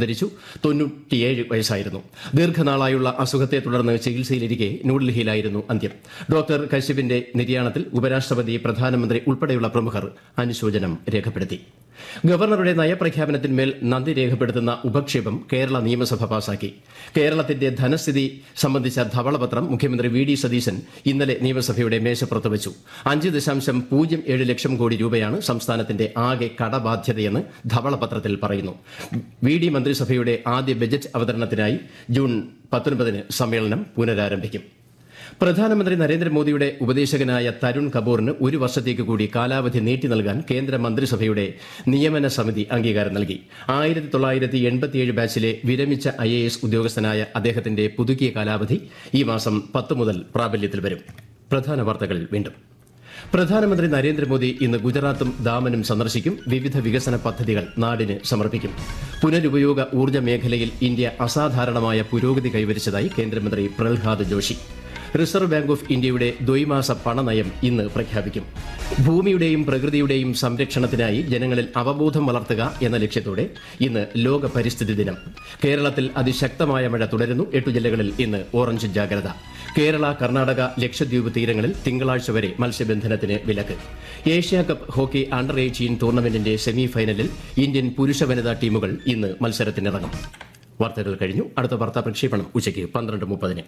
അന്തരിച്ചു. 97 വയസ്സായിരുന്നു. ദീർഘനാളായുള്ള അസുഖത്തെ തുടർന്ന് ചികിത്സയിലിരിക്കെ ന്യൂഡൽഹിയിലായിരുന്നു അന്ത്യം. ഡോക്ടർ കശ്യപിന്റെ നിര്യാണത്തിൽ ഉപരാഷ്ട്രപതി, പ്രധാനമന്ത്രി ഉൾപ്പെടെയുള്ള പ്രമുഖർ അനുശോചനം രേഖപ്പെടുത്തി. ഗവർണറുടെ നയപ്രഖ്യാപനത്തിന്മേൽ നന്ദി രേഖപ്പെടുത്തുന്ന ഉപക്ഷേപം കേരള നിയമസഭ പാസാക്കി. കേരളത്തിന്റെ ധനസ്ഥിതി സംബന്ധിച്ച ധവളപത്രം മുഖ്യമന്ത്രി വി.ഡി. സതീശൻ ഇന്നലെ നിയമസഭയുടെ മേശപ്പുറത്ത് വെച്ചു. 5.07 ലക്ഷം കോടി രൂപയാണ് സംസ്ഥാനത്തിന്റെ ആകെ കടബാധ്യതയെന്ന് ധവളപത്രത്തിൽ പറയുന്നു. വി.ഡി. മന്ത്രിസഭയുടെ ആദ്യ ബജറ്റ് അവതരണത്തിനായി ജൂൺ 19 സമ്മേളനം പുനരാരംഭിക്കും. പ്രധാനമന്ത്രി നരേന്ദ്രമോദിയുടെ ഉപദേശകനായ തരുൺ കപൂറിന് 1 വർഷത്തേക്ക് കൂടി കാലാവധി നീട്ടി നൽകാൻ കേന്ദ്ര മന്ത്രിസഭയുടെ നിയമന സമിതി അംഗീകാരം നൽകി. 1987 ബാച്ചിലെ വിരമിച്ച IAS ഉദ്യോഗസ്ഥനായ അദ്ദേഹത്തിന്റെ പുതുക്കിയ കാലാവധി ഈ മാസം 10 മുതൽ പ്രാബല്യത്തിൽ വരും. പ്രധാന വാർത്തകൾ വീണ്ടും. പ്രധാനമന്ത്രി നരേന്ദ്രമോദി ഇന്ന് ഗുജറാത്തും ദാമനും സന്ദർശിക്കും. വിവിധ വികസന പദ്ധതികൾ നാടിന് സമർപ്പിക്കും. പുനരുപയോഗ ഊർജ്ജ മേഖലയിൽ ഇന്ത്യ അസാധാരണമായ പുരോഗതി കൈവരിച്ചതായി കേന്ദ്രമന്ത്രി Prahlad Joshi. Reserve bank of ഇന്ത്യയുടെ ദ്വൈമാസ പണനയം ഇന്ന് പ്രഖ്യാപിക്കും. ഭൂമിയുടെയും പ്രകൃതിയുടെയും സംരക്ഷണത്തിനായി ജനങ്ങളിൽ അവബോധം വളർത്തുക എന്ന ലക്ഷ്യത്തോടെ ഇന്ന് ലോക പരിസ്ഥിതി ദിനം. കേരളത്തിൽ അതിശക്തമായ മഴ തുടരുന്നു. 8 ജില്ലകളിൽ ഇന്ന് ഓറഞ്ച് ജാഗ്രത. കേരള, കർണാടക, ലക്ഷദ്വീപ് തീരങ്ങളിൽ തിങ്കളാഴ്ച വരെ മത്സ്യബന്ധനത്തിന് വിലക്ക്. ഏഷ്യാ കപ്പ് ഹോക്കി അണ്ടർ-18 ടൂർണമെന്റിന്റെ സെമി ഫൈനലിൽ ഇന്ത്യൻ പുരുഷ വനിതാ ടീമുകൾ ഇന്ന് മത്സരത്തിനിറങ്ങും. വാർത്തകൾ കഴിഞ്ഞു. അടുത്ത വാർത്താ പ്രക്ഷേപണം ഉച്ചയ്ക്ക് 12:30.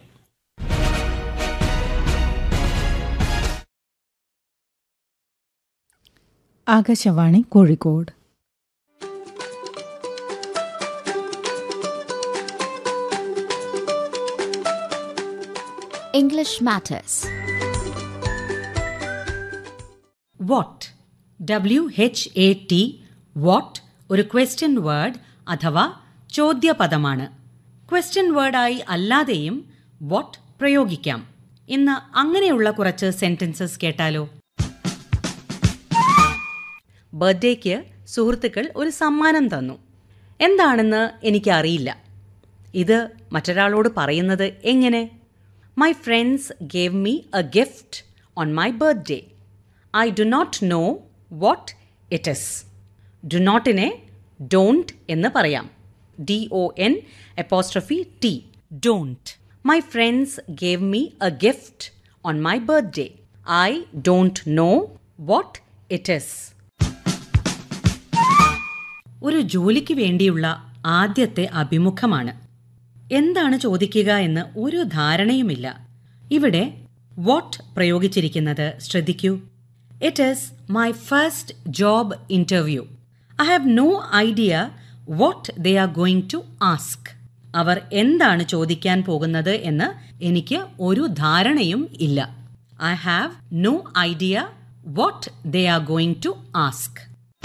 Akashvani Kozhikode. English Matters. What, WHAT, what ഒരു ക്വസ്റ്റ്യൻ വേർഡ് അഥവാ ചോദ്യപദമാണ്. ക്വസ്റ്റ്യൻ വേർഡായി അല്ലാതെയും വാട്ട് പ്രയോഗിക്കാം. ഇന്ന് അങ്ങനെയുള്ള കുറച്ച് സെന്റൻസസ് കേട്ടാലോ. ബർത്ത്ഡേക്ക് സുഹൃത്തുക്കൾ ഒരു സമ്മാനം തന്നു. എന്താണെന്ന് എനിക്കറിയില്ല. ഇത് മറ്റൊരാളോട് പറയുന്നത് എങ്ങനെ? My friends gave me a gift on my birthday. I do not know what it is. Do notനെ don't എന്ന് പറയാം. DON'T. Don't. My friends gave me a gift on my birthday. I don't know what it is. ഒരു ജോലിക്ക് വേണ്ടിയുള്ള ആദ്യത്തെ അഭിമുഖമാണ്. എന്താണ് ചോദിക്കുക എന്ന് ഒരു ധാരണയുമില്ല. ഇവിടെ വാട്ട് പ്രയോഗിച്ചിരിക്കുന്നത് ശ്രദ്ധിക്കൂ. It is my first job interview. I have no idea what they are going to ask. അവർ എന്താണ് ചോദിക്കാൻ പോകുന്നത് എന്ന് എനിക്ക് ഒരു ധാരണയും ഇല്ല. I have no idea what they are going to ask.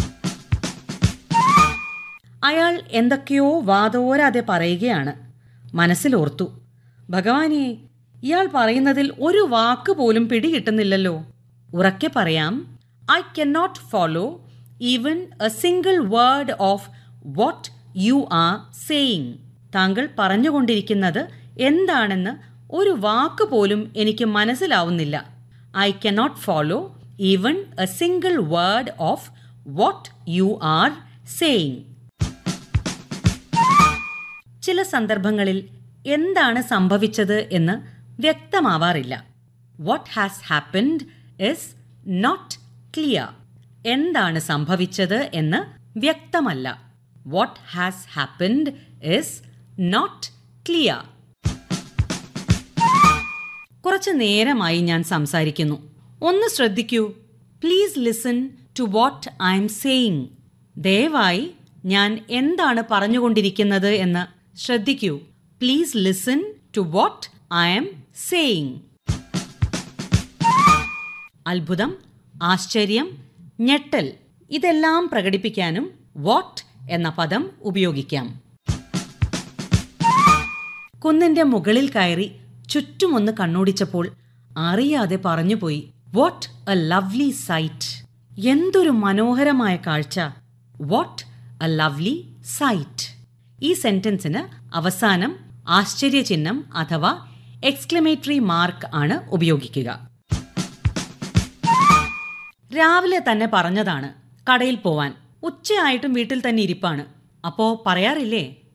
അയാൾ എന്തൊക്കെയോ വാതോരാതെ പറയുകയാണ്. മനസ്സിലോർത്തു, ഭഗവാനെ, ഇയാൾ പറയുന്നതിൽ ഒരു വാക്ക് പോലും പിടികിട്ടുന്നില്ലല്ലോ. ഉറക്കെ പറയാം, I cannot follow even A single word of what you are saying. താങ്കൾ പറഞ്ഞുകൊണ്ടിരിക്കുന്നത് എന്താണെന്ന് ഒരു വാക്ക് പോലും എനിക്ക് മനസ്സിലാവുന്നില്ല. I cannot follow even A single word of what you are saying. ചില സന്ദർഭങ്ങളിൽ എന്താണ് സംഭവിച്ചത് എന്ന് വ്യക്തമാവാറില്ല. What has happened is not clear. എന്താണ് സംഭവിച്ചത് എന്ന് വ്യക്തമല്ല. What has happened is not clear. കുറച്ചു നേരമായി ഞാൻ സംസാരിക്കുന്നു. ഒന്ന് ശ്രദ്ധിക്കൂ. Please listen to what I M saying. ദയവായി ഞാൻ എന്താണ് പറഞ്ഞുകൊണ്ടിരിക്കുന്നത് എന്ന് ശ്രദ്ധിക്കൂ. Please listen to what I M saying. അത്ഭുതം, ആശ്ചര്യം, ഞെട്ടൽ ഇതെല്ലാം പ്രകടിപ്പിക്കാനും വാട്ട് എന്ന പദം ഉപയോഗിക്കാം. കുന്നിന്റെ മുകളിൽ കയറി ചുറ്റുമൊന്ന് കണ്ണോടിച്ചപ്പോൾ അറിയാതെ പറഞ്ഞുപോയി, വാട്ട് എ ലവ്ലി സൈറ്റ്. എന്തൊരു മനോഹരമായ കാഴ്ച. What A lovely site. ഈ സെന്റൻസിന് അവസാനം ആശ്ചര്യചിഹ്നം അഥവാ എക്സ്ക്ലമേറ്ററി മാർക്ക് ആണ് ഉപയോഗിക്കുക. രാവിലെ തന്നെ പറഞ്ഞതാണ് കടയിൽ പോവാൻ. ഉച്ചയായിട്ടും വീട്ടിൽ തന്നെ ഇരിപ്പാണ്. അപ്പോ പറയാറില്ലേ,